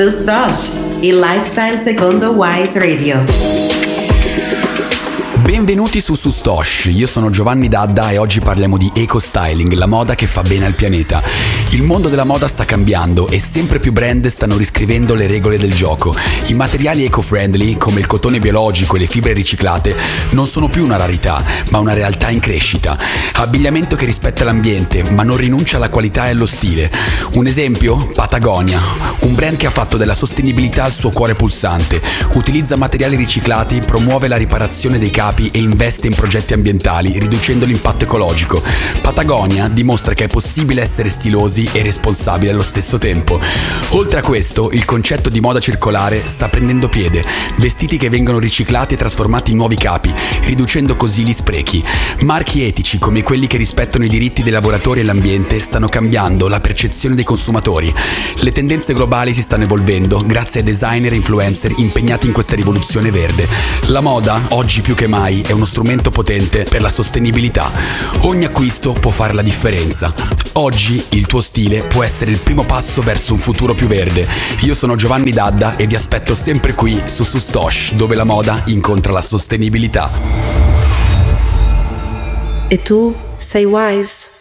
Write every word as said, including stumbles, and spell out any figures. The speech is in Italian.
Sustosh, il lifestyle secondo Wise Radio. Benvenuti su Sustosh, io sono Giovanni Dadda e oggi parliamo di eco-styling, la moda che fa bene al pianeta. Il mondo della moda sta cambiando e sempre più brand stanno riscrivendo le regole del gioco. I materiali eco-friendly, come il cotone biologico e le fibre riciclate, non sono più una rarità, ma una realtà in crescita. Abbigliamento che rispetta l'ambiente, ma non rinuncia alla qualità e allo stile. Un esempio? Patagonia, un brand che ha fatto della sostenibilità il suo cuore pulsante. Utilizza materiali riciclati, promuove la riparazione dei capi e investe in progetti ambientali, riducendo l'impatto ecologico. Patagonia dimostra che è possibile essere stilosi e responsabili allo stesso tempo. Oltre a questo, il concetto di moda circolare sta prendendo piede. Vestiti che vengono riciclati e trasformati in nuovi capi, riducendo così gli sprechi. Marchi etici come quelli che rispettano i diritti dei lavoratori e l'ambiente stanno cambiando la percezione dei consumatori. Le tendenze globali si stanno evolvendo grazie ai designer e influencer impegnati in questa rivoluzione verde. La moda, oggi più che mai, è uno strumento potente per la sostenibilità. Ogni acquisto può fare la differenza. Oggi il tuo stile può essere il primo passo verso un futuro più verde. Io sono Giovanni Dadda e vi aspetto sempre qui su Sustosh, dove la moda incontra la sostenibilità. E tu sei Wise?